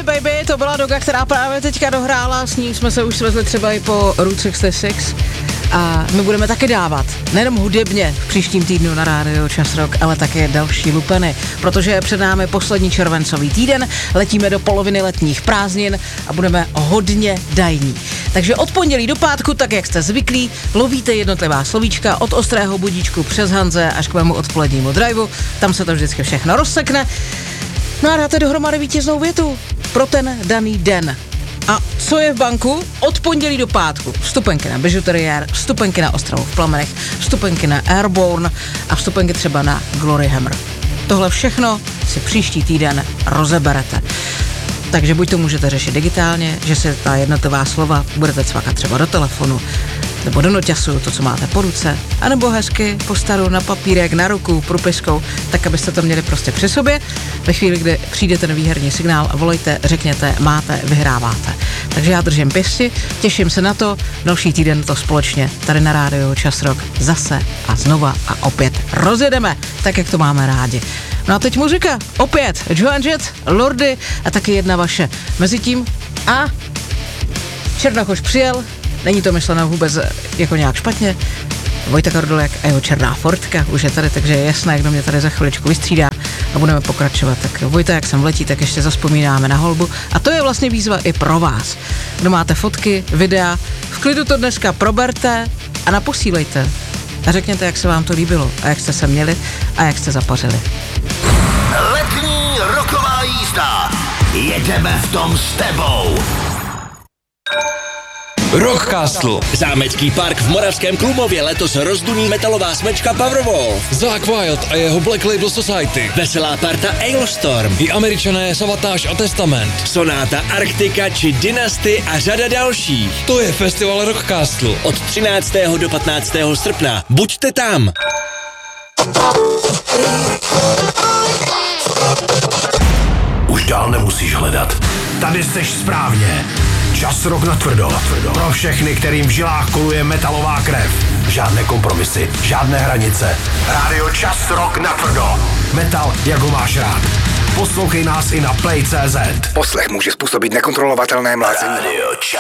Baby, to byla Doga, která právě teďka dohrála, s ní jsme se už svezli třeba i po Route 66 a my budeme taky dávat, nejenom hudebně v příštím týdnu na rádiu Čas Rock, ale také další lupeny, protože je před námi poslední červencový týden, letíme do poloviny letních prázdnin a budeme hodně dajní. Takže od pondělí do pátku, tak jak jste zvyklí, lovíte jednotlivá slovíčka od ostrého budíčku přes Hanze až k mému odpolednímu driveu, tam se to vždycky všechno rozsekne. No a dáte dohromady vítěznou větu pro ten daný den. A co je v banku? Od pondělí do pátku. Vstupenky na Bižuteriér, vstupenky na Ostravu v plamenech, vstupenky na Airborne a vstupenky třeba na Glory Hammer. Tohle všechno si příští týden rozeberete. Takže buď to můžete řešit digitálně, že si ta jednotlivá slova budete cvakat třeba do telefonu, nebo do noťasu, to, co máte po ruce, anebo hezky po staru na papírek, na ruku, průpiskou, tak abyste to měli prostě při sobě. Ve chvíli, kdy přijde ten výherní signál a volejte, řekněte, máte, vyhráváte. Takže já držím pěsti, těším se na to, další týden to společně tady na rádiu Čas Rock zase a znova a opět rozjedeme, tak jak to máme rádi. No a teď muzika, opět Joan Jett, Lordy a taky jedna vaše. Mezitím a Černoch přijel, není to myšleno vůbec jako nějak špatně. Vojta Kordulek a jeho černá Fortka už je tady, takže je jasné, kdo mě tady za chviličku vystřídá a budeme pokračovat. Tak Vojta, jak sem letí, tak ještě zazpomínáme na holbu a to je vlastně výzva i pro vás. Kdo máte fotky, videa, v klidu to dneska proberte a naposílejte a řekněte, jak se vám to líbilo a jak jste se měli a jak jste zapařili. Letní roková jízda. Jedeme v tom s tebou. Rockcastle. Zámecký park v Moravském Klumově letos rozduní metalová smečka Powerwolf. Zakk Wylde a jeho Black Label Society. Veselá parta Ailstorm. I Američané Savatage a Testament. Sonáta Arktika či Dynasty a řada dalších. To je festival Rockcastle. Od 13. do 15. srpna. Buďte tam. Už dál nemusíš hledat. Tady seš správně. Čas Rock natvrdo. Pro všechny, kterým v žilách koluje metalová krev. Žádné kompromisy, žádné hranice. Rádio Čas Rock natvrdo. Metal, jak ho máš rád. Poslouchej nás i na Play.cz. Poslech může způsobit nekontrolovatelné mlácení. Radio Čas.